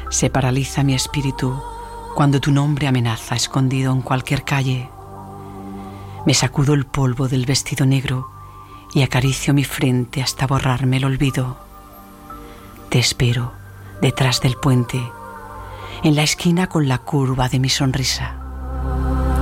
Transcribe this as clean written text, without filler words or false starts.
Se paraliza mi espíritu cuando tu nombre amenaza escondido en cualquier calle. Me sacudo el polvo del vestido negro y acaricio mi frente hasta borrarme el olvido. Te espero detrás del puente, en la esquina con la curva de mi sonrisa.